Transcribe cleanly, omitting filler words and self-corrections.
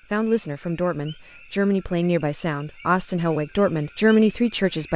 Found listener from Dortmund, Germany playing nearby sound. Austin Hellweg, Dortmund, Germany. 3 churches by